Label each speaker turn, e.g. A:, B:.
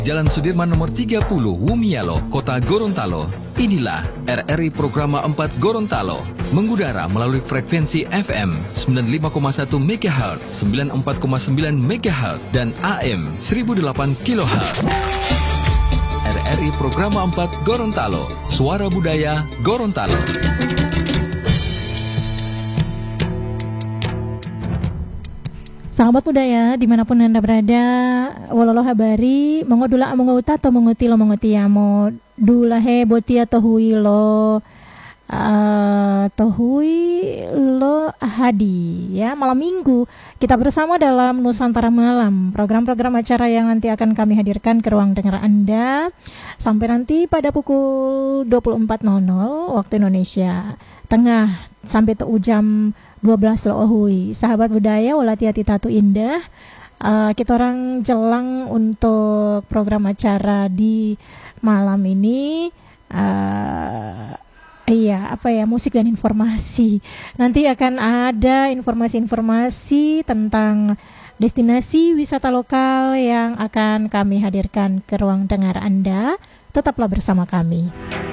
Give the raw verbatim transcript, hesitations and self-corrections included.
A: Jalan Sudirman nomor tiga puluh, Wumialo, Kota Gorontalo. Inilah R R I Programa empat Gorontalo, mengudara melalui frekuensi F M sembilan puluh lima koma satu megahertz, sembilan puluh empat koma sembilan megahertz, dan A M seribu delapan kilohertz. R R I Programa empat Gorontalo, suara budaya Gorontalo.
B: Sahabat budaya, dimanapun Anda berada, walolo habari, mongodula amongouta atau mongoti lo mongoti amo, dulahe boti atau hui lo, uh, tohui lo hadi, ya malam minggu kita bersama dalam Nusantara Malam, program-program acara yang nanti akan kami hadirkan ke ruang dengar Anda sampai nanti pada pukul dua puluh empat nol nol waktu Indonesia Tengah sampai tu jam dua belas lo ohui. Sahabat budaya walati hati tatu indah, uh, kita orang jelang untuk program acara di malam ini. Uh, iya apa ya, musik dan informasi. Nanti akan ada informasi-informasi tentang destinasi wisata lokal yang akan kami hadirkan ke ruang dengar Anda. Tetaplah bersama kami.